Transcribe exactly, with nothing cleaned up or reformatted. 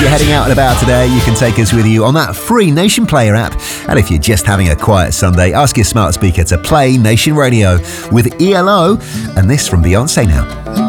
you're heading out and about today, you can take us with you on that free Nation Player app. And if you're just having a quiet Sunday, ask your smart speaker to play Nation Radio with E L O and this from Beyonce now.